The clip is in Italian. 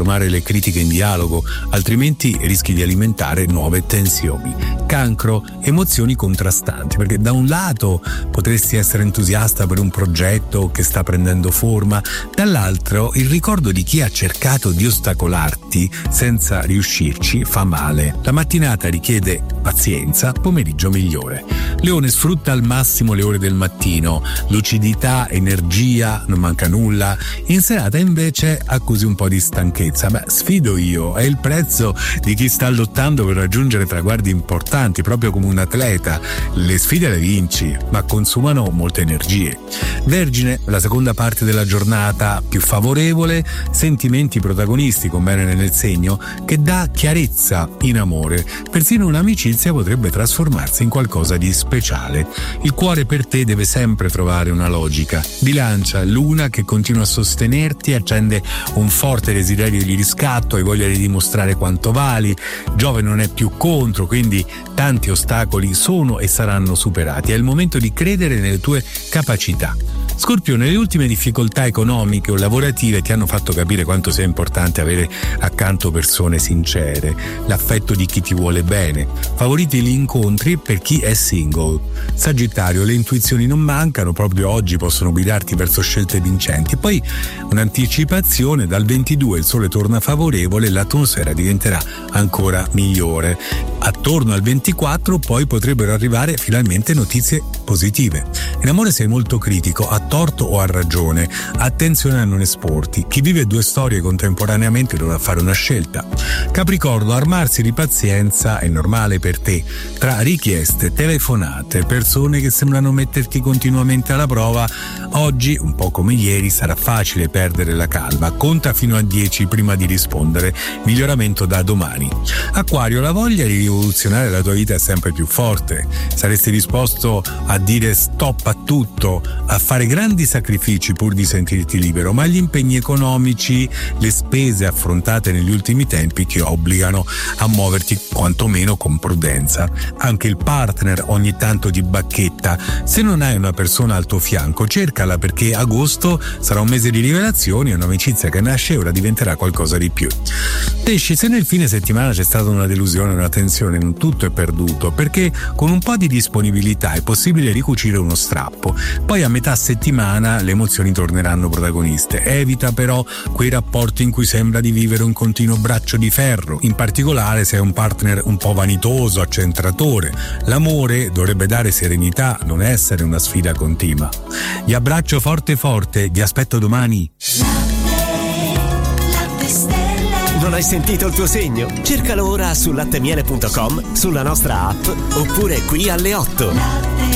trasformare le critiche in dialogo, altrimenti rischi di alimentare nuove tensioni. Cancro, emozioni contrastanti, perché da un lato potresti essere entusiasta per un progetto che sta prendendo forma, dall'altro il ricordo di chi ha cercato di ostacolarti senza riuscirci fa male. La mattinata richiede pazienza, pomeriggio migliore. Leone, sfrutta al massimo le ore del mattino, lucidità, energia, non manca nulla. In serata invece accusi un po' di stanchezza. Sfido io, è il prezzo di chi sta lottando per raggiungere traguardi importanti, proprio come un atleta. Le sfide le vinci, ma consumano molte energie. Vergine, la seconda parte della giornata più favorevole, sentimenti protagonisti con Venere nel segno che dà chiarezza in amore. Persino un'amicizia potrebbe trasformarsi in qualcosa di speciale. Il cuore per te deve sempre trovare una logica. Bilancia, luna che continua a sostenerti, accende un forte desiderio di riscatto, hai voglia di dimostrare quanto vali. Giove non è più contro, quindi tanti ostacoli sono e saranno superati. È il momento di credere nelle tue capacità. Scorpione, le ultime difficoltà economiche o lavorative ti hanno fatto capire quanto sia importante avere accanto persone sincere, l'affetto di chi ti vuole bene. Favoriti gli incontri per chi è single. Sagittario, le intuizioni non mancano, proprio oggi possono guidarti verso scelte vincenti. Poi un'anticipazione, dal 22 il sole torna favorevole, l'atmosfera diventerà ancora migliore. Attorno al 24 poi potrebbero arrivare finalmente notizie positive. In amore sei molto critico, a torto o a ragione. Attenzione a non esporti. Chi vive due storie contemporaneamente dovrà fare una scelta. Capricorno, armarsi di pazienza è normale per te. Tra richieste, telefonate, persone che sembrano metterti continuamente alla prova, oggi, un po' come ieri, sarà facile perdere la calma. Conta fino a 10 prima di rispondere. Miglioramento da domani. Acquario, la voglia di rivoluzionare la tua vita è sempre più forte. Saresti disposto a dire stop a tutto, a fare grandi sacrifici pur di sentirti libero, ma gli impegni economici, le spese affrontate negli ultimi tempi ti obbligano a muoverti quantomeno con prudenza. Anche il partner ogni tanto ti bacchetta. Se non hai una persona al tuo fianco, cercala, perché agosto sarà un mese di rivelazioni e un'amicizia che nasce ora diventerà qualcosa di più. Pesci, se nel fine settimana c'è stata una delusione, una tensione, non tutto è perduto, perché con un po' di disponibilità è possibile ricucire uno strappo. Poi a metà settimana le emozioni torneranno protagoniste. Evita però quei rapporti in cui sembra di vivere un continuo braccio di ferro, in particolare se è un partner un po' vanitoso, accentratore. L'amore dovrebbe dare serenità, non essere una sfida continua. Vi abbraccio forte forte, vi aspetto domani. Non hai sentito il tuo segno? Cercalo ora su lattemiele.com, sulla nostra app oppure qui alle 8.